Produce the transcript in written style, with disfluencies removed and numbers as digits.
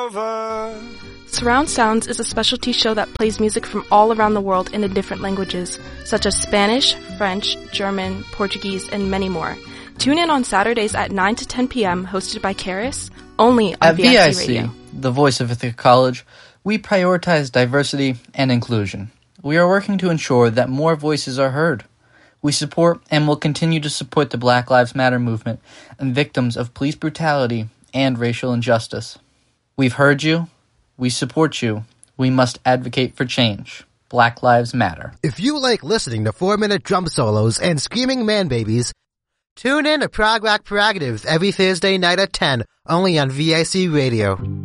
over. Surround Sounds is a specialty show that plays music from all around the world in different languages, such as Spanish, French, German, Portuguese, and many more. Tune in on Saturdays at 9 to 10 p.m., hosted by Karis, only on At VIC VIC, Radio. the voice of Ithaca College, we prioritize diversity and inclusion. We are working to ensure that more voices are heard. We support and will continue to support the Black Lives Matter movement and victims of police brutality and racial injustice. We've heard you. We support you. We must advocate for change. Black Lives Matter. If you like listening to 4-minute drum solos and screaming man babies, tune in to Prog Rock Prerogatives every Thursday night at 10, only on VIC Radio.